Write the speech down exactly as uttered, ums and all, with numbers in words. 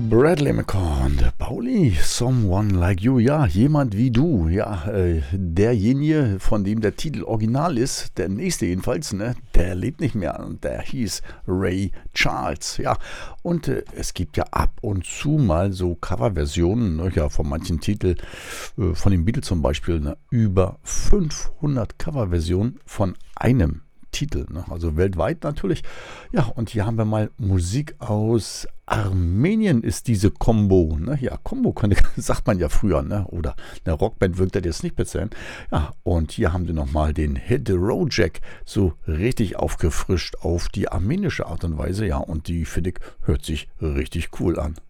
Bradley McCall, Pauli, Someone Like You, ja, jemand wie du, ja, äh, derjenige, von dem der Titel original ist, der nächste jedenfalls, ne, der lebt nicht mehr und der hieß Ray Charles, ja, und äh, es gibt ja ab und zu mal so Coverversionen, ne, ja, von manchen Titeln, äh, von den Beatles zum Beispiel, ne, über fünfhundert Coverversionen von einem Titel, ne? Also weltweit natürlich. Ja, und hier haben wir mal Musik aus Armenien ist diese Combo. Ne? Ja, Combo könnte, sagt man ja früher, ne? Oder eine Rockband wirkt das jetzt nicht bezahlen. Ja, und hier haben sie nochmal den Hit the Road Jack so richtig aufgefrischt auf die armenische Art und Weise. Ja, und die, finde ich, hört sich richtig cool an.